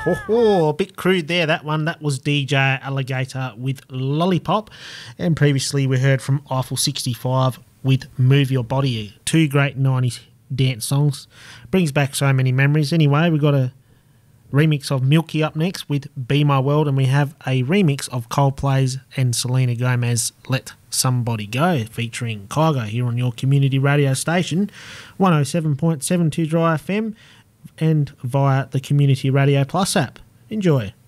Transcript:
A bit crude there, that one. That was DJ Alligator with Lollipop. And previously we heard from Eiffel 65 with Move Your Body. Two great 90s dance songs. Brings back so many memories. Anyway, we've got a remix of Milky up next with Be My World, and we have a remix of Coldplay's and Selena Gomez Let Somebody Go featuring Kygo here on your community radio station 107.72 Dry FM and via the Community Radio Plus app. Enjoy.